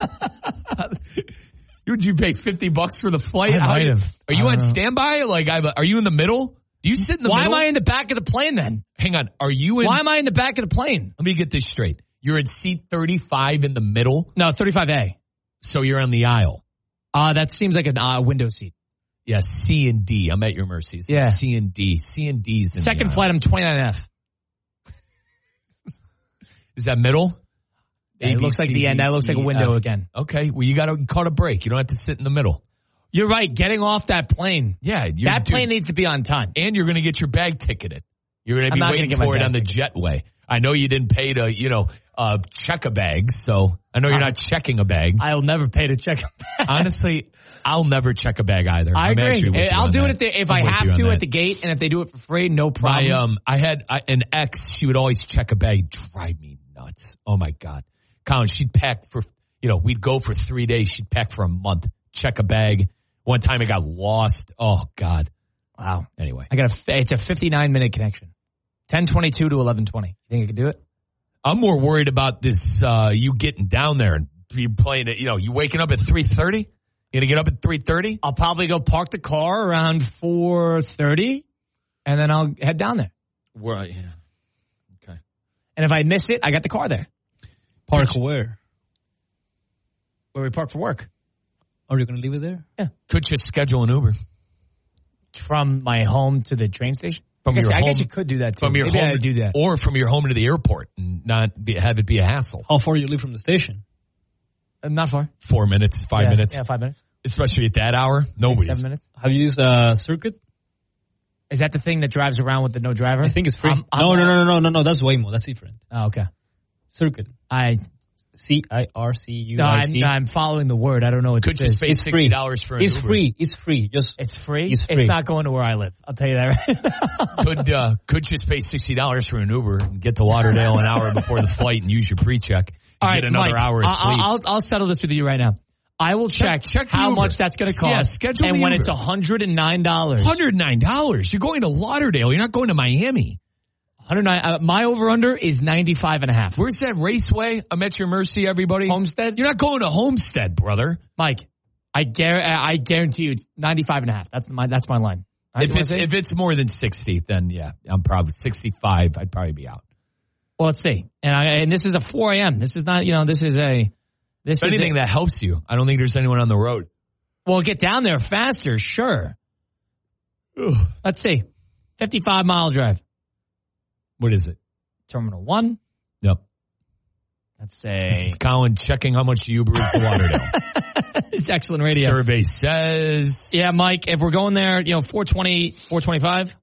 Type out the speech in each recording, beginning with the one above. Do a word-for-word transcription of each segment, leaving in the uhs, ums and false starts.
Would you pay fifty bucks for the flight? I How might you, have. Are you I on don't know. standby? Like, I've, are you in the middle? Do you sit in the Why middle? am I in the back of the plane then? Hang on. Are you in? Why am I in the back of the plane? Let me get this straight. You're in seat thirty-five in the middle, No, thirty-five A. so you're on the aisle. Uh, that seems like a uh, window seat. Yeah, C and D. I'm at your mercies. Yeah. C and D. C and D's in the Second aisle. flight, I'm twenty-nine F. Is that middle? Yeah, it A, B, looks like C, the end. D, That looks like a E, window F. again. Okay. Well, you got to caught a break. You don't have to sit in the middle. You're right. Getting off that plane. Yeah. You're, That plane dude, needs to be on time. and you're going to get your bag ticketed. You're going to I'm be not gonna waiting get my for it bag on the ticketed. jetway. I know you didn't pay to, you know, uh, check a bag, so I know you're Uh, not checking a bag. I'll never pay to check. Honestly, I'll never check a bag either. I I'm agree. actually with you I'll on do that. it if, they, if I'm I with have you on to that. at the gate, and if they do it for free, no My problem. um, I had I, an ex. She would always check a bag. Drive me nuts. Oh my god, Colin. She'd pack for you know we'd go for three days. She'd pack for a month. Check a bag. One time it got lost. Oh god. Wow. Anyway, I got a. It's a fifty-nine minute connection. ten twenty-two to eleven twenty. You think I can do it? I'm more worried about this. Uh, you getting down there and you playing it. You know, you waking up at three thirty. You gonna get up at three thirty? I'll probably go park the car around four thirty, and then I'll head down there. Well, yeah. Okay. And if I miss it, I got the car there. Park where? Where we park for work. Are you going to leave it there? Yeah. Could you schedule an Uber From my home to the train station? From I guess, your I guess home- you could do that too. from your Maybe home I do that. or from your home to the airport and not be, have it be a hassle? How far you live from the station? Uh, not far. Four minutes, five Yeah, minutes, Yeah, five minutes. especially at that hour. Nobody's. Seven minutes. Have you used uh, Circuit? Is that the thing that drives around with the no driver? I think it's free. I'm- I'm- no, no, no, no, no, no, no. That's Waymo. That's different. Oh, okay. Circuit. I C I R C U no, I I'm, T. I'm following the word. I don't know what Could this you is. pay It's sixty free. dollars for an It's Uber? free. It's free. Just It's free. It's It's free. not going to where I live. I'll tell you that. Right Could uh, could just pay sixty dollars for an Uber and get to Lauderdale an hour before the flight and use your pre-check and All right, get another Mike, hour of I'll, sleep. I'll, I'll settle this with you right now. I will check, Check- check the how Uber. much that's going to Yeah, cost. schedule and the when Uber. it's one hundred nine dollars. one hundred nine dollars. You're going to Lauderdale. You're not going to Miami. one hundred nine uh, my over-under is ninety-five and a half. Where's that raceway? I'm at your mercy, everybody. Homestead? You're not going to Homestead, brother. Mike, I, gar- I guarantee you it's ninety-five and a half. That's my, that's my line. All right, If you wanna it's say? if it's more than sixty, then yeah, I'm probably sixty-five. I'd probably be out. Well, let's see. And I, and this is a four a.m. This is not, you know, this is a, this If is anything a, that helps you. I don't think there's anyone on the road. well, get down there faster, sure. Ugh. Let's see. fifty-five mile drive. What is it? Terminal one. Yep. Let's This say. is Colin checking how much the Uber is to Lauderdale. It's excellent radio. Survey says. Yeah, Mike, if we're going there, you know, four twenty, four twenty-five.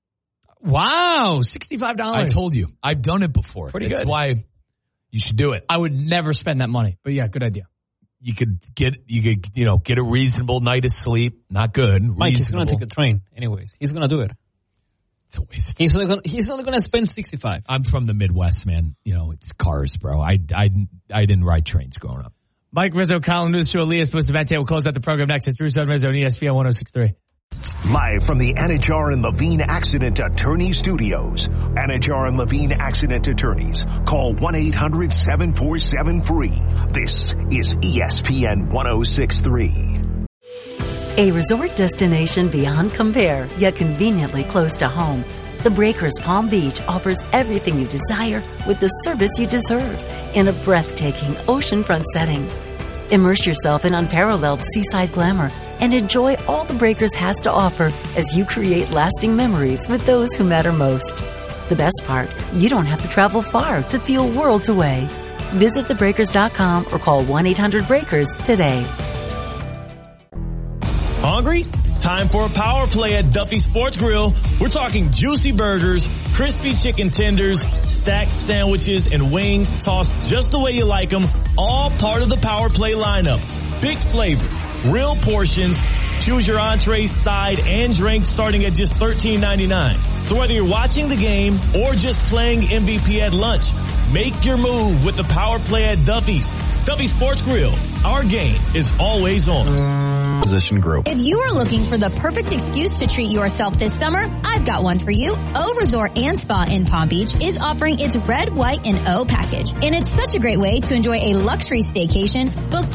Wow, sixty-five dollars. I told you. I've done it before. Pretty That's good. why you should do it. I would never spend that money. But yeah, good idea. You could get, you could, you know, get a reasonable night of sleep. Not good. Mike, he's going to reasonable. take a train anyways. He's going to do it. It's a waste. He's only going he's only going to spend sixty-five. I'm from the Midwest, man. You know, it's cars, bro. I, I, I didn't ride trains growing up. Mike Rizzo, Colin News Show, Elias Bustamante. We'll close out the program next. It's Drew Sutton Rizzo on E S P N one oh six point three. Live from the Anajar and Levine Accident Attorney Studios. Anajar and Levine Accident Attorneys. Call one eight hundred seven four seven free. This is E S P N one oh six point three. A resort destination beyond compare, yet conveniently close to home. The Breakers Palm Beach offers everything you desire with the service you deserve in a breathtaking oceanfront setting. Immerse yourself in unparalleled seaside glamour and enjoy all the Breakers has to offer as you create lasting memories with those who matter most. The best part, you don't have to travel far to feel worlds away. Visit the breakers dot com or call one eight hundred breakers today. Hungry? Time for a power play at Duffy Sports Grill. We're talking juicy burgers, crispy chicken tenders, stacked sandwiches, and wings tossed just the way you like them, all part of the power play lineup. Big flavor, real portions. Choose your entree, side, and drink starting at just thirteen ninety-nine. So whether you're watching the game or just playing M V P at lunch, make your move with the power play at Duffy's. Duffy Sports Grill. Our game is always on. Position Group. If you are looking for the perfect excuse to treat yourself this summer, I've got one for you. O Resort and Spa in Palm Beach is offering its Red, White, and O package. And it's such a great way to enjoy a luxury staycation booked